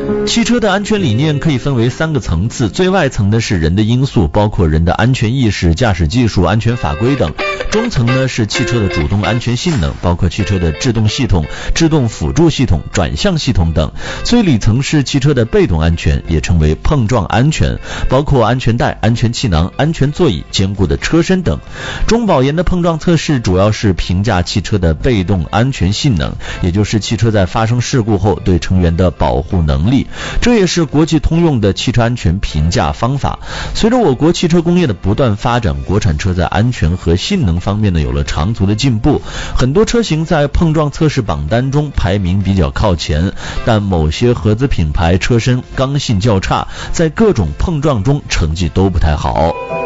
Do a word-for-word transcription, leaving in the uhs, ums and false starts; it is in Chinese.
汽车的安全理念可以分为三个层次，最外层的是人的因素，包括人的安全意识、驾驶技术、安全法规等。中层呢是汽车的主动安全性能，包括汽车的制动系统、制动辅助系统、转向系统等。最里层是汽车的被动安全，也称为碰撞安全，包括安全带、安全气囊、安全座椅、坚固的车身等。中保研的碰撞测试主要是评价汽车的被动安全性能，也就是汽车在发生事故后对成员的保护能力，这也是国际通用的汽车安全评价方法。随着我国汽车工业的不断发展，国产车在安全和性能方面呢有了长足的进步，很多车型在碰撞测试榜单中排名比较靠前，但某些合资品牌车身刚性较差，在各种碰撞中成绩都不太好。